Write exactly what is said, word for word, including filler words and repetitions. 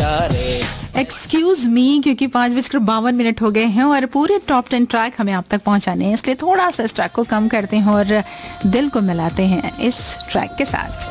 यारे। Excuse me, क्योंकि पाँच बजकर बावन मिनट हो गए हैं और पूरे टॉप टेन ट्रैक हमें आप तक पहुंचाने हैं, इसलिए थोड़ा सा इस ट्रैक को कम करते हैं और दिल को मिलाते हैं इस ट्रैक के साथ।